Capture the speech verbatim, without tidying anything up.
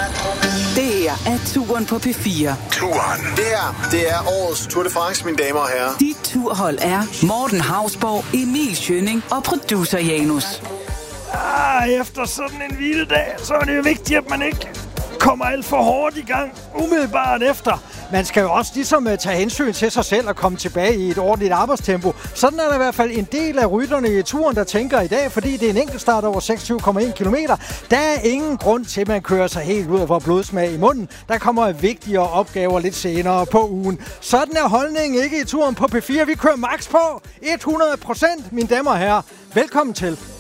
Det her er Turen på P fire. Turen. Det her, det er årets Tour de France, mine damer og herrer. Dit turhold er Morten Hausborg, Emil Schønning og producer Janus. Ah, efter sådan en hviledag, så er det jo vigtigt, at man ikke kommer alt for hårdt i gang umiddelbart efter. Man skal jo også ligesom uh, tage hensyn til sig selv og komme tilbage i et ordentligt arbejdstempo. Sådan er der i hvert fald en del af rytterne i turen, der tænker i dag, fordi det er en enkeltstart over seksogtyve komma en kilometer. Der er ingen grund til, at man kører sig helt ud og får blodsmag i munden. Der kommer vigtigere opgaver lidt senere på ugen. Sådan er holdningen ikke i Turen på P fire. Vi kører max på hundrede procent, mine damer og herrer. Velkommen til.